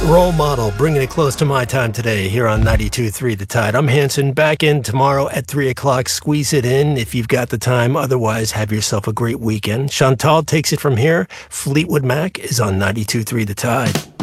Role model, bringing it close to my time today here on 92.3 The Tide. I'm Hanson, back in tomorrow at 3 o'clock. Squeeze it in if you've got the time. Otherwise, have yourself a great weekend. Chantal takes it from here. Fleetwood Mac is on 92.3 The Tide.